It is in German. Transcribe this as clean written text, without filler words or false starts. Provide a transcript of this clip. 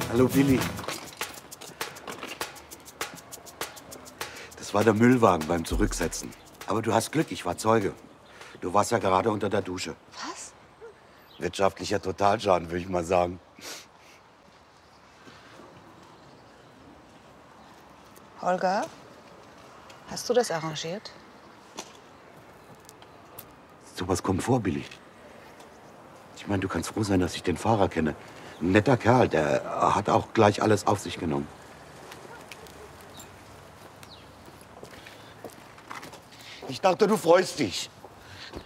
Hallo, Billy. Das war der Müllwagen beim Zurücksetzen. Aber du hast Glück, ich war Zeuge. Du warst ja gerade unter der Dusche. Was? Wirtschaftlicher Totalschaden, würde ich mal sagen. Holger, hast du das arrangiert? Sowas kommt vor, Billy. Ich meine, du kannst froh sein, dass ich den Fahrer kenne. Ein netter Kerl, der hat auch gleich alles auf sich genommen. Ich dachte, du freust dich.